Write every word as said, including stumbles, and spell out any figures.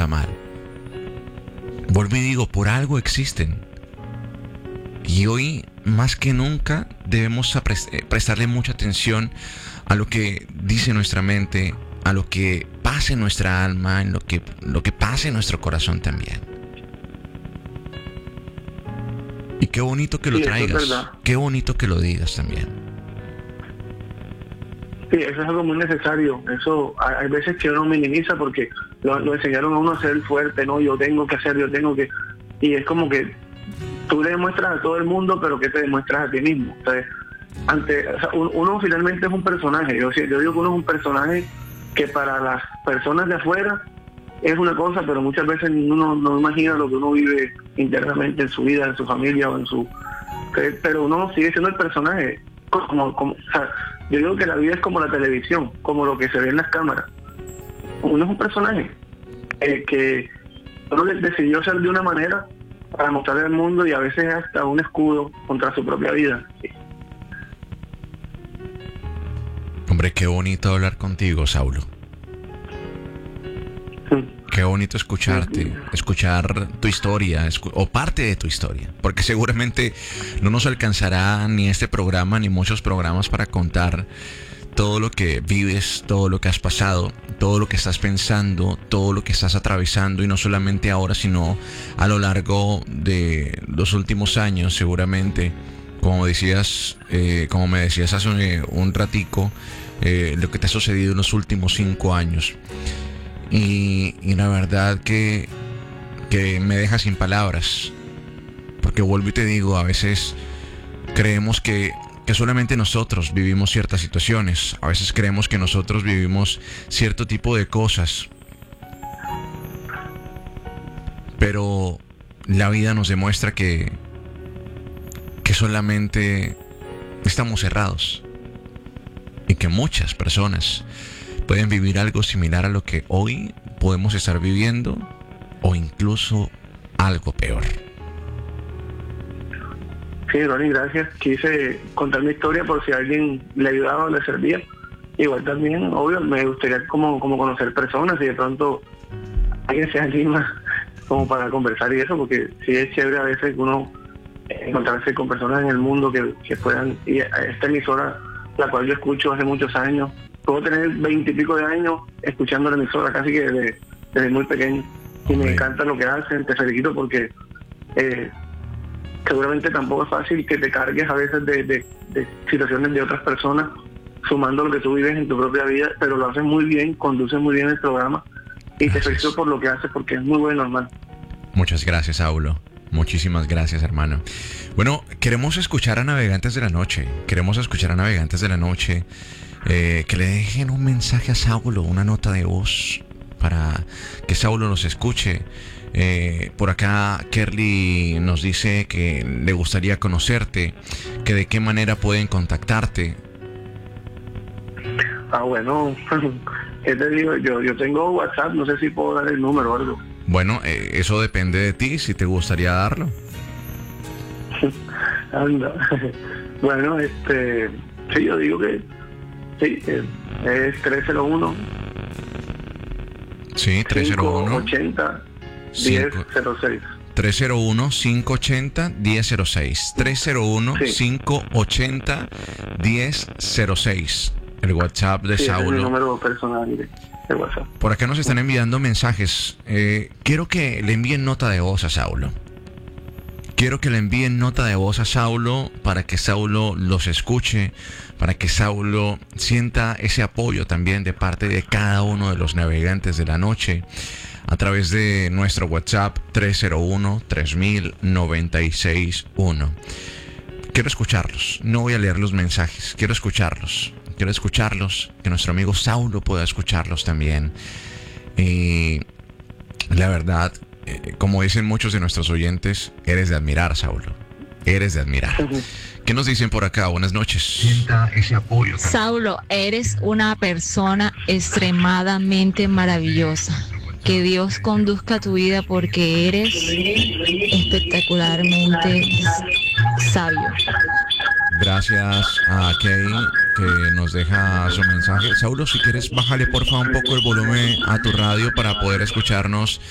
está mal. Vuelvo y digo, por algo existen. Y hoy, más que nunca, debemos prestarle mucha atención a lo que dice nuestra mente, a lo que pasa en nuestra alma, en lo que, lo que pasa en nuestro corazón también. Y qué bonito que lo sí, traigas, qué bonito que lo digas también. Sí, eso es algo muy necesario. Eso hay veces que uno minimiza porque lo, lo enseñaron a uno a ser fuerte, no, yo tengo que hacer, yo tengo que... Y es como que tú le demuestras a todo el mundo, pero ¿qué te demuestras a ti mismo? Entonces, ante, o sea, uno finalmente es un personaje. Yo, yo digo que uno es un personaje que para las personas de afuera es una cosa, pero muchas veces uno no imagina lo que uno vive internamente en su vida, en su familia o en su... Pero uno sigue siendo el personaje. Como, como, o sea, yo digo que la vida es como la televisión, como lo que se ve en las cámaras. Uno es un personaje eh, que uno decidió ser de una manera para mostrarle al mundo y a veces hasta un escudo contra su propia vida. Hombre, qué bonito hablar contigo, Saulo. Qué bonito escucharte, escuchar tu historia, escu- o parte de tu historia, porque seguramente no nos alcanzará ni este programa ni muchos programas para contar todo lo que vives, todo lo que has pasado, todo lo que estás pensando, todo lo que estás atravesando, y no solamente ahora, sino a lo largo de los últimos años, seguramente, como decías, eh, como me decías hace un ratico, eh, lo que te ha sucedido en los últimos cinco años. Y, y la verdad que, que me deja sin palabras, porque vuelvo y te digo, a veces creemos que, que solamente nosotros vivimos ciertas situaciones, a veces creemos que nosotros vivimos cierto tipo de cosas, pero la vida nos demuestra que, que solamente estamos cerrados y que muchas personas pueden vivir algo similar a lo que hoy podemos estar viviendo, o incluso algo peor. Sí, Ronnie, gracias. Quise contar mi historia por si a alguien le ayudaba o le servía. Igual también, obvio, me gustaría como, como conocer personas y de pronto alguien se anima como para conversar y eso, porque sí es chévere a veces uno encontrarse con personas en el mundo que, que puedan... Y esta emisora, la cual yo escucho hace muchos años, puedo tener veintipico de años escuchando la emisora, casi que desde, desde muy pequeño. Y me encanta lo que hacen, te felicito porque eh, seguramente tampoco es fácil que te cargues a veces de, de, de situaciones de otras personas, sumando lo que tú vives en tu propia vida, pero lo haces muy bien, conduces muy bien el programa y gracias. Te felicito por lo que haces porque es muy bueno, hermano. Muchas gracias, Saulo. Muchísimas gracias, hermano. Bueno, queremos escuchar a Navegantes de la Noche. Queremos escuchar a Navegantes de la Noche. Eh, que le dejen un mensaje a Saulo, una nota de voz para que Saulo los escuche. Eh, por acá Kerly nos dice que le gustaría conocerte, que de qué manera pueden contactarte. Ah, bueno, ¿qué te digo? Yo, yo tengo WhatsApp, no sé si puedo dar el número o algo. Bueno, eh, eso depende de ti, si te gustaría darlo. Anda. Bueno, este, sí, yo digo que sí, es, es tres cero uno. Sí, tres cero uno. cinco ochenta, diez cero seis. tres cero uno, cinco ochenta, diez cero seis. tres cero uno, cinco ochenta, diez cero seis. El WhatsApp de sí, Saulo. Es mi número personal de, de WhatsApp. Por acá nos están enviando mensajes. Eh, quiero que le envíen nota de voz a Saulo. Quiero que le envíen nota de voz a Saulo para que Saulo los escuche, para que Saulo sienta ese apoyo también de parte de cada uno de los navegantes de la noche a través de nuestro WhatsApp tres cero uno, tres mil, noventa y seis uno. Quiero escucharlos, no voy a leer los mensajes, quiero escucharlos, quiero escucharlos, que nuestro amigo Saulo pueda escucharlos también. Y la verdad, eh, como dicen muchos de nuestros oyentes, eres de admirar, Saulo, eres de admirar. ¿Qué nos dicen por acá? Buenas noches. Sienta ese apoyo. Saulo, eres una persona extremadamente maravillosa. Que Dios conduzca tu vida porque eres espectacularmente sabio. Gracias a Kay que nos deja su mensaje. Saulo, si quieres, bájale por favor un poco el volumen a tu radio para poder escucharnos